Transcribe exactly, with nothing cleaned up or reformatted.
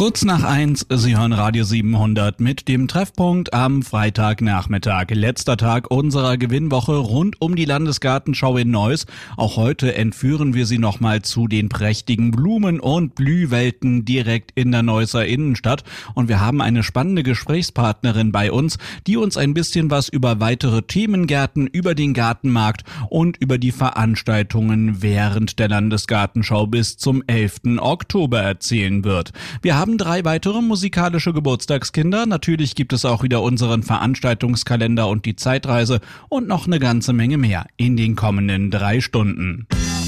Kurz nach eins, Sie hören Radio siebenhundert mit dem Treffpunkt am Freitagnachmittag. Letzter Tag unserer Gewinnwoche rund um die Landesgartenschau in Neuss. Auch heute entführen wir Sie nochmal zu den prächtigen Blumen- und Blühwelten direkt in der Neusser Innenstadt. Und wir haben eine spannende Gesprächspartnerin bei uns, die uns ein bisschen was über weitere Themengärten, über den Gartenmarkt und über die Veranstaltungen während der Landesgartenschau bis zum elften Oktober erzählen wird. Wir haben drei weitere musikalische Geburtstagskinder. Natürlich gibt es auch wieder unseren Veranstaltungskalender und die Zeitreise und noch eine ganze Menge mehr in den kommenden drei Stunden.